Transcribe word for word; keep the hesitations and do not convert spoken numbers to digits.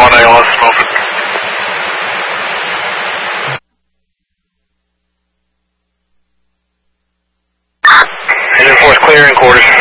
one A L S moving. Engine four is clear in quarters.